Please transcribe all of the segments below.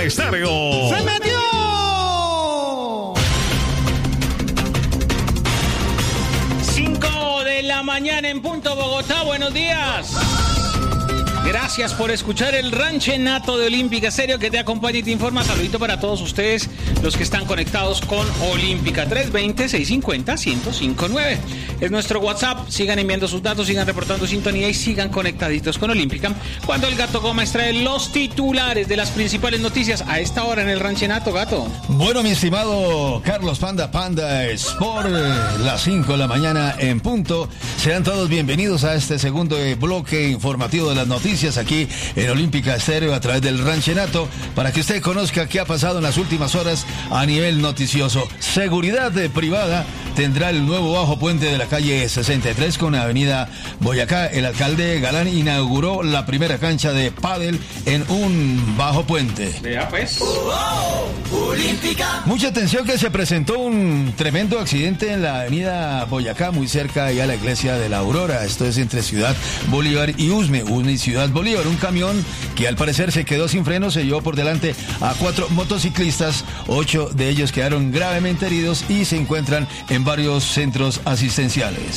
Olímpica Estéreo. ¡Se metió! Mañana en punto Bogotá, buenos días. Gracias por escuchar el Ranchenato de Olímpica Estéreo que te acompaña y te informa. Saludito para todos ustedes los que están conectados con Olímpica. 320-650-1059 es nuestro WhatsApp. Sigan enviando sus datos, sigan reportando sintonía y sigan conectaditos con Olímpica. Cuando el Gato Gómez trae los titulares de las principales noticias a esta hora en el Ranchenato, Gato. Bueno, mi estimado Carlos Panda Sport, las 5 de la mañana en punto. Sean todos bienvenidos a este segundo bloque informativo de las noticias aquí en Olímpica Estéreo a través del Ranchenato, para que usted conozca qué ha pasado en las últimas horas a nivel noticioso. Seguridad privada tendrá el nuevo bajo puente de la calle 63 con avenida Boyacá. El alcalde Galán inauguró la primera cancha de pádel en un bajo puente. Vea pues. Olímpica. Mucha atención que se presentó un tremendo accidente en la avenida Boyacá, muy cerca ya a la iglesia de la Aurora. Esto es entre Ciudad Bolívar y Usme y Ciudad Bolívar. Un camión que al parecer se quedó sin freno se llevó por delante a 4 motociclistas. 8 de ellos quedaron gravemente heridos y se encuentran en varios centros asistenciales.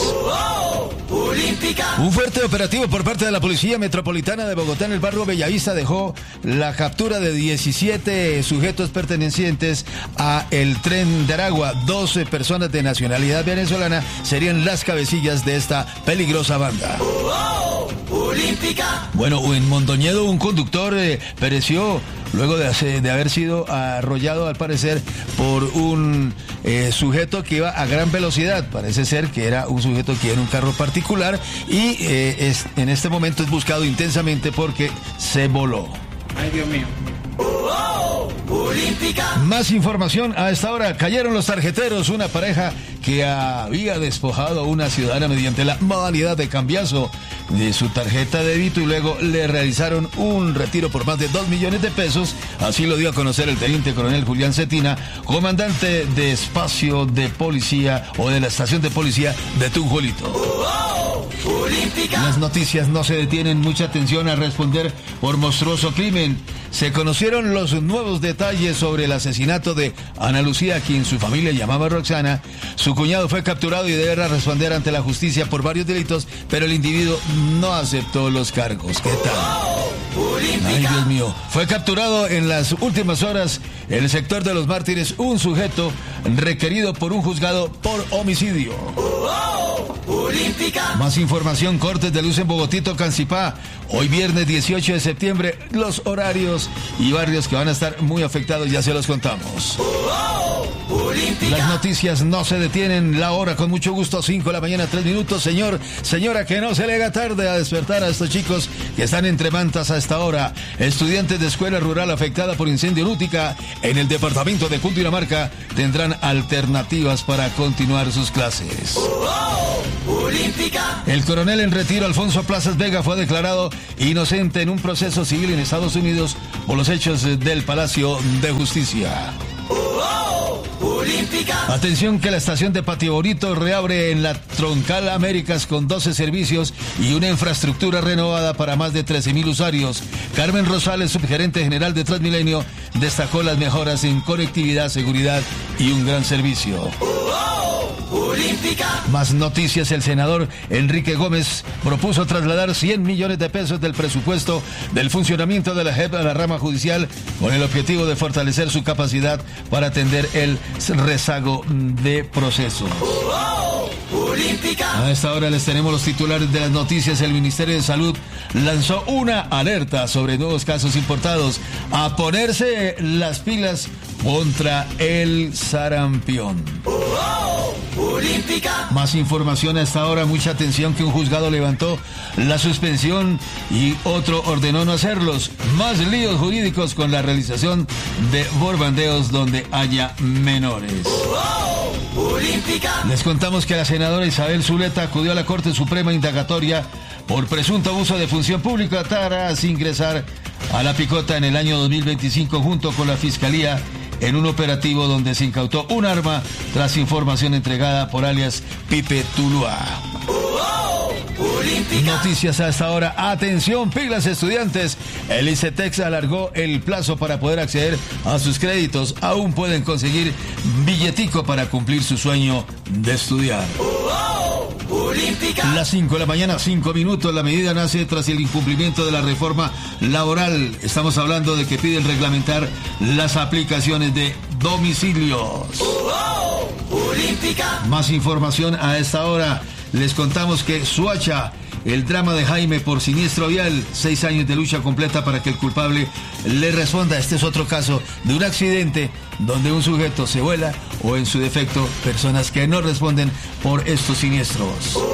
Un fuerte operativo por parte de la Policía Metropolitana de Bogotá en el barrio Bellavista dejó la captura de 17 sujetos pertenecientes a el Tren de Aragua. 12 personas de nacionalidad venezolana serían las cabecillas de esta peligrosa banda. Bueno, en Mondoñedo un conductor pereció luego de haber sido arrollado al parecer por un sujeto que iba a gran velocidad. Parece ser que era un sujeto que iba en un carro particular y en este momento es buscado intensamente porque se voló. Ay, Dios mío. Más información a esta hora. Cayeron los tarjeteros, una pareja que había despojado a una ciudadana mediante la modalidad de cambiazo de su tarjeta de débito y luego le realizaron un retiro por más de 2 millones de pesos. Así lo dio a conocer el teniente coronel Julián Cetina, comandante de espacio de policía o de la estación de policía de Tunjuelito. Las noticias no se detienen. Mucha atención a responder por monstruoso crimen. Se conocieron los nuevos detalles sobre el asesinato de Ana Lucía, a quien su familia llamaba Roxana. Su cuñado fue capturado y deberá responder ante la justicia por varios delitos, pero el individuo no aceptó los cargos. ¿Qué tal? Ay, Dios mío. Fue capturado en las últimas horas en el sector de Los Mártires un sujeto requerido por un juzgado por homicidio. Más información, cortes de luz en Bogotito, Cancipá. Hoy viernes 18 de septiembre, los horarios y barrios que van a estar muy afectados ya se los contamos. Las noticias no se detienen, la hora con mucho gusto, 5 de la mañana, 3 minutos. Señora, que no se le haga tarde a despertar a estos chicos que están entre mantas a esta hora. Estudiantes de escuela rural afectada por incendio en Útica, en el departamento de Cundinamarca, tendrán alternativas para continuar sus clases. El coronel en retiro Alfonso Plazas Vega fue declarado inocente en un proceso civil en Estados Unidos por los hechos del Palacio de Justicia. Atención que la estación de Patio Bonito reabre en la Troncal Américas con 12 servicios y una infraestructura renovada para más de 13,000 usuarios. Carmen Rosales, subgerente general de Transmilenio, destacó las mejoras en conectividad, seguridad y un gran servicio. Más noticias. El senador Enrique Gómez propuso trasladar 100 millones de pesos del presupuesto del funcionamiento de la JEP a la rama judicial con el objetivo de fortalecer su capacidad para atender el rezago de procesos. A esta hora les tenemos los titulares de las noticias. El Ministerio de Salud lanzó una alerta sobre nuevos casos importados. A ponerse las pilas contra el sarampión. Más información a esta hora. Mucha atención que un juzgado levantó la suspensión y otro ordenó no hacerlos. Más líos jurídicos con la realización de borbandeos donde haya menores. Les contamos que la senadora Isabel Zuleta acudió a la Corte Suprema indagatoria por presunto abuso de función pública tras ingresar a La Picota en el año 2025 junto con la Fiscalía en un operativo donde se incautó un arma tras información entregada por alias Pipe Tuluá. Noticias a esta hora. Atención, pilas estudiantes. El ICETEX alargó el plazo para poder acceder a sus créditos. Aún pueden conseguir billetico para cumplir su sueño de estudiar. Las 5 de la mañana, 5 minutos. La medida nace tras el incumplimiento de la reforma laboral. Estamos hablando de que piden reglamentar las aplicaciones de domicilios. Más información a esta hora. Les contamos que Suacha, el drama de Jaime por siniestro vial, 6 años de lucha completa para que el culpable le responda. Este es otro caso de un accidente donde un sujeto se vuela o, en su defecto, personas que no responden por estos siniestros.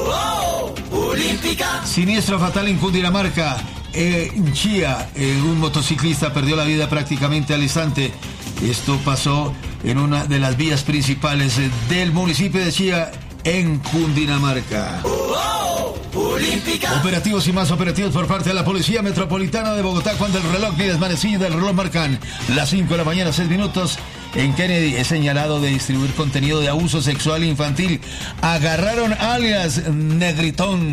Siniestro fatal en Cundinamarca. En Chía, un motociclista perdió la vida prácticamente al instante. Esto pasó en una de las vías principales del municipio de Chía, en Cundinamarca. Operativos y más operativos por parte de la Policía Metropolitana de Bogotá, cuando el reloj ni desvanecido del reloj marcan las 5 de la mañana, 6 minutos. En Kennedy es señalado de distribuir contenido de abuso sexual infantil. Agarraron alias Negritón.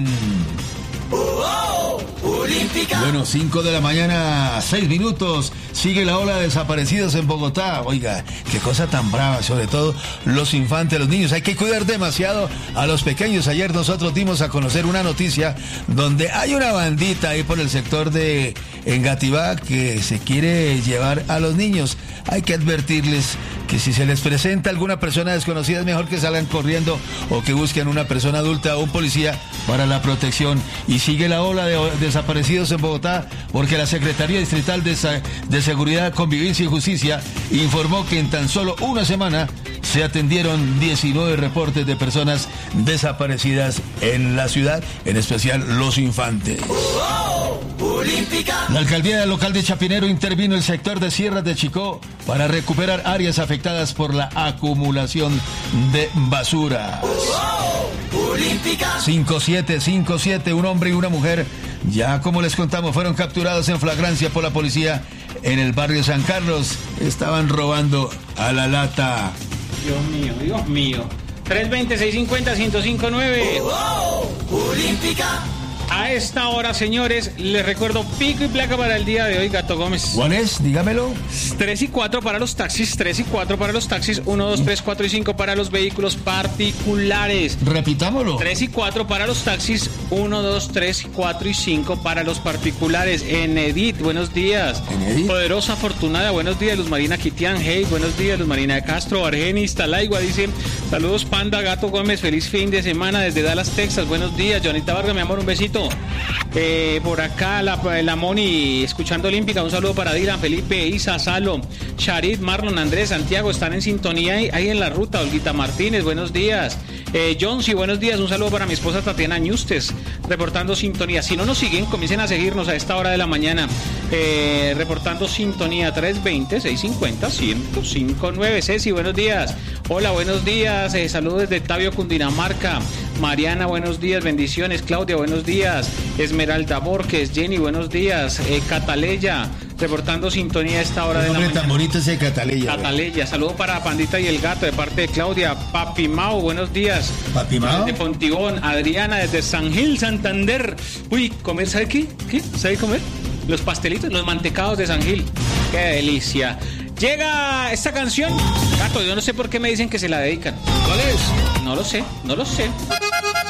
Bueno, 5 de la mañana, 6 minutos. Sigue la ola de desaparecidos en Bogotá. Oiga, qué cosa tan brava, sobre todo los infantes, los niños. Hay que cuidar demasiado a los pequeños. Ayer nosotros dimos a conocer una noticia donde hay una bandita ahí por el sector de Engativá que se quiere llevar a los niños. Hay que advertirles que si se les presenta alguna persona desconocida, es mejor que salgan corriendo o que busquen una persona adulta o un policía para la protección. Y sigue la ola de desaparecidos en Bogotá, porque la Secretaría Distrital de Seguridad, Convivencia y Justicia informó que en tan solo una semana se atendieron 19 reportes de personas desaparecidas en la ciudad, en especial los infantes. La alcaldía local de Chapinero intervino el sector de Sierras de Chicó para recuperar áreas afectadas por la acumulación de basura. 5757, un hombre y una mujer, ya como les contamos, fueron capturados en flagrancia por la policía en el barrio San Carlos. Estaban robando a la lata. Dios mío. 320-650-1059. A esta hora, señores, les recuerdo pico y placa para el día de hoy, Gato Gómez. ¿Cuál es? Dígamelo. 3 y 4 para los taxis, 3 y 4 para los taxis, 1, 2, 3, 4 y 5 para los vehículos particulares. Repitámoslo. 3 y 4 para los taxis, 1, 2, 3, 4 y 5 para los particulares. Enedit, buenos días. Enedit. Poderosa Afortunada, buenos días. Luz Marina Quitián, hey, buenos días. Luz Marina de Castro, Argenis, Talaigua, dice, saludos Panda, Gato Gómez, feliz fin de semana desde Dallas, Texas. Buenos días. Jonita Vargas, mi amor, un besito. Por acá la Moni escuchando Olímpica, un saludo para Dylan, Felipe, Isa, Salo, Charit, Marlon, Andrés, Santiago, están en sintonía ahí en la ruta. Olguita Martínez, buenos días. Jonsi, buenos días, un saludo para mi esposa Tatiana Ñustes, reportando sintonía. Si no nos siguen, comiencen a seguirnos a esta hora de la mañana, reportando sintonía. 320-650-1059. Ceci, buenos días. Hola, buenos días, saludos desde Tabio, Cundinamarca. Mariana, buenos días, bendiciones. Claudia, buenos días. Esmeralda Borges, Jenny, buenos días. Cataleya, reportando sintonía a esta hora de la mañana. Tan bonito ese Cataleya. Cataleya, saludo para Pandita y el Gato de parte de Claudia. Papi Mau, buenos días. Papi Mau. De Pontigón. Adriana desde San Gil, Santander. Uy, ¿comer sabe qué? ¿Qué? ¿Sabe comer? Los pastelitos, los mantecados de San Gil. Qué delicia. Llega esta canción. Gato, yo no sé por qué me dicen que se la dedican. ¿Cuál es? No lo sé.